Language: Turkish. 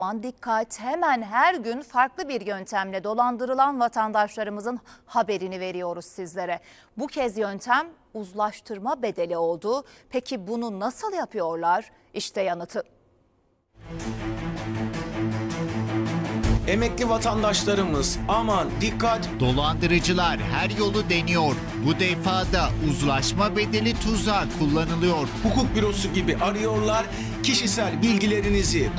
Aman dikkat, hemen her gün farklı bir yöntemle dolandırılan vatandaşlarımızın haberini veriyoruz sizlere. Bu kez yöntem uzlaştırma bedeli oldu. Peki bunu nasıl yapıyorlar? İşte yanıtı. Emekli vatandaşlarımız aman dikkat. Dolandırıcılar her yolu deniyor. Bu defa da uzlaşma bedeli tuzağı kullanılıyor. Hukuk bürosu gibi arıyorlar. Kişisel bilgilerinizi,